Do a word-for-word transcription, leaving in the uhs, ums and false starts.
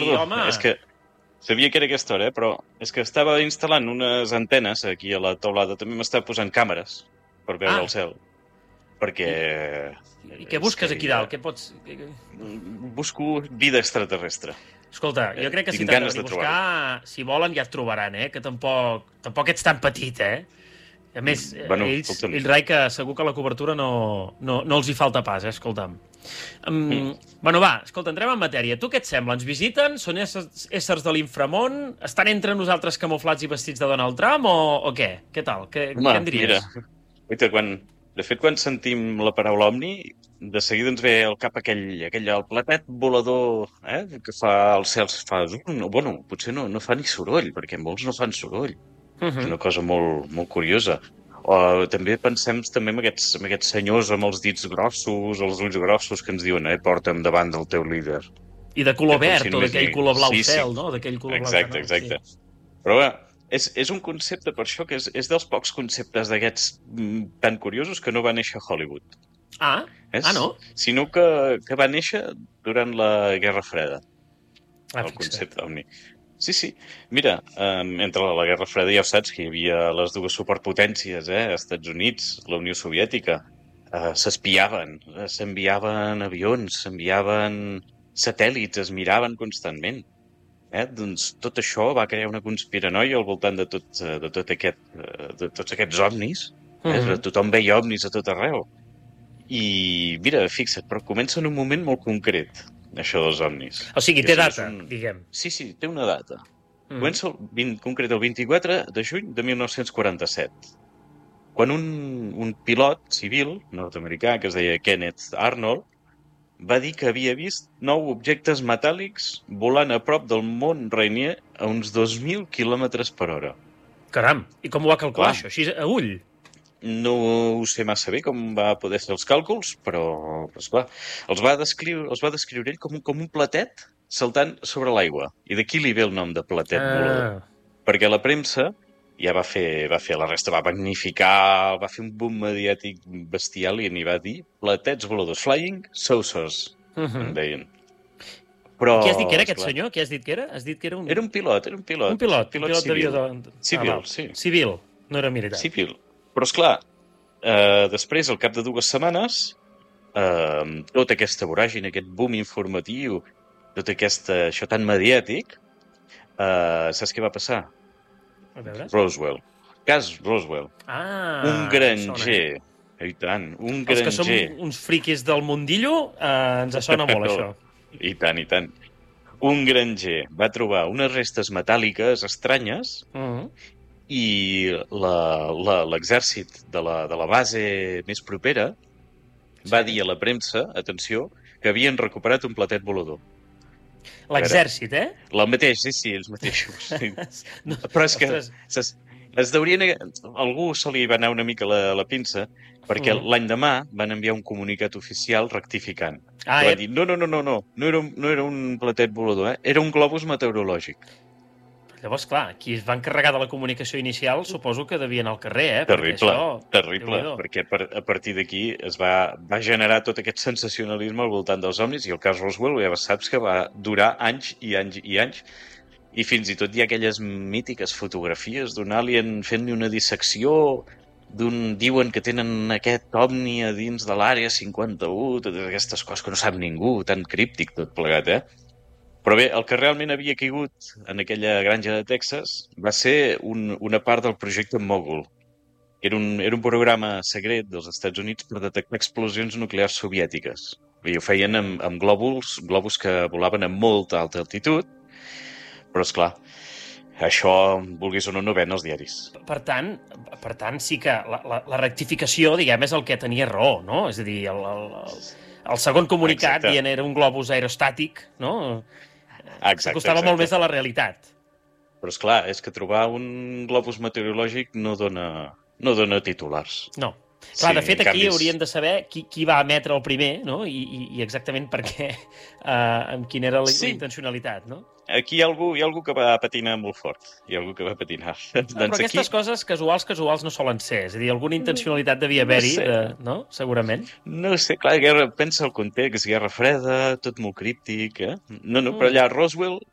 recordo. home... És que sabia que era aquesta hora, eh? Però és que estava instal·lant unes antenes aquí a la teulada. També m'estava posant càmeres per veure Ah. el cel. Perquè... I, I què busques que aquí ja... dalt? Què pots... Busco vida extraterrestre. Escolta, jo crec que si Tinc t'has ganes de de buscar, si volen ja et trobaran, eh? Que tampoc, tampoc ets tan petit, eh? A més, Bueno, ells, escolta'm. ells, Rai, que segur que la cobertura no, no, no els hi falta pas, eh? Escolta'm. Um, mm. Bueno, va, escolta, entrem en matèria. Tu què et sembla? Ens visiten? Són éssers, éssers de l'inframón? Estan entre nosaltres camuflats i vestits de Donald Trump o, o què? Què tal? Què, Home, què en diries? Mira, oita, quan, de fet, quan sentim la paraula omni, de seguida ens ve al cap aquell, aquell el platet volador eh, que fa els cels. Fa, no, bueno, potser no, no fa ni soroll, perquè molts no fan soroll. Uh És -huh. una cosa molt, molt curiosa. O també pensem també en aquests, en aquests senyors amb els dits grossos, els ulls grossos, que ens diuen, eh, porta'm davant del teu líder. I de color Que com verd, si o només d'aquell hi- color blau sí, sí. cel, no? D'aquell color Exacte, blau exacte. Sí. Però bé, és, és un concepte, per això, que és, és dels pocs conceptes d'aquests mm, tan curiosos que no va néixer a Hollywood. Ah, És, ah no? Sinó que, que va néixer durant la Guerra Freda, Ah, el fixa't. concepte omni. Sí, sí. Mira, um, entre la Guerra Freda ja ho saps que hi havia les dues superpotències, eh? Estats Units, la Unió Soviètica. Uh, s'espiaven, eh, s'enviaven avions, s'enviaven satèl·lits, es miraven constantment. Eh? Doncs tot això va crear una conspiranoia al voltant de tot, eh, de tot aquest, eh, de tots aquests ovnis. Eh? Mhm. Tothom veia ovnis a tot arreu. I mira, fixa't, però comença en un moment molt concret, això dels ovnis. O sigui, I té això és data, un- diguem. Sí, sí, té una data. Mhm. Comença el vint, concret el vint-i-quatre de juny de mil nou-cents quaranta-set, quan un, un pilot civil nord-americà que es deia Kenneth Arnold va dir que havia vist nou objectes metàl·lics volant a prop del mont Rainier a uns dos mil quilòmetres per hora. Caram, i com ho va calcular, Clar. això? Així, a ull? No ho sé massa bé com va poder fer els càlculs, però, però esclar, els va descriure, els va descriure ell com un, com un platet saltant sobre l'aigua. I d'aquí li ve el nom de platet volador. Ah, Perquè la premsa ja va fer, va fer la resta, va magnificar, va fer un boom mediàtic bestial i n'hi va dir platets voladors, flying saucers, uh en -huh. deien. Però, Qui has dit que era aquest esclar, senyor? Qui has dit que era? Has dit que era un, Era un pilot, era un pilot. un pilot, un pilot civil. d'avió de... Civil, ah, val. sí. Civil, no era militar. Civil. Però, esclar, eh, després, al cap de dues setmanes, eh, tota aquesta voràgine, aquest boom informatiu, tot aquest, això tan mediàtic, eh, saps què va passar? A veure. Roswell. Cas Roswell. Ah, un em granger. I tant, un sona. Els que som granger. uns friquis del mundillo, eh, ens sona molt, això. I tant, i tant. Un granger va trobar unes restes metàl·liques estranyes Uh -huh. i la- la- l'exèrcit de, la, de la base més propera va Sí. dir a la premsa, atenció, que havien recuperat un platet volador. L'exèrcit, eh? El mateix, sí, sí, els mateixos. Sí. No, Però és que ostres, es, es deurien... Algú se li va anar una mica la, la pinça, perquè Mhm. l'any demà van enviar un comunicat oficial rectificant. Ah, que va eh? dir, no, no, no, no, no, no era, un- no era un platet volador, eh? Era un globus meteorològic. Llavors, clar, qui es va encarregar de la comunicació inicial suposo que devia anar al carrer, eh? Perquè Terrible, això... terrible, Déu-n'hi-do. perquè per, a partir d'aquí es va, va generar tot aquest sensacionalisme al voltant dels ovnis, i el cas Roswell ja saps que va durar anys i anys i anys, i fins i tot hi ha aquelles mítiques fotografies d'un alien fent-li una dissecció, d'un diuen que tenen aquest ovni a dins de l'àrea cinquanta-u, totes aquestes coses que no sap ningú, tan críptic tot plegat, eh? Però bé, el que realment havia caigut en aquella granja de Texas va ser un, una part del projecte Mogul. Era un, era un programa secret dels Estats Units per detectar explosions nuclears soviètiques. I ho feien amb, amb glòbuls, globus que volaven a molta alta altitud, però, esclar, això, vulguis o no, no ven als diaris. Per tant, per tant, sí que la, la, la rectificació, diguem, és el que tenia raó, no? És a dir, el, el, el, el segon comunicat Exacte. dient era un globus aerostàtic, no? Exacte, S'acostava exacte. molt més a la realitat. Però, esclar, és que trobar un globus meteorològic no dona, no dona titulars. No. Clar, Sí, de fet, en aquí canvi, hauríem de saber qui, qui va emetre el primer, no? I, i, i exactament per què, uh, amb quina era la, Sí. la intencionalitat, no? Aquí hi ha algú, hi ha algú que va patinar molt fort. Hi ha algú que va patinar. Ah, però doncs aquestes aquí, coses casuals, casuals no solen ser. És a dir, alguna intencionalitat devia haver-hi, No sé. de- no? Segurament. no sé, clar, guerra, pensa el context, Guerra Freda, tot molt críptic, eh? No, no, però Mm. allà a Roswell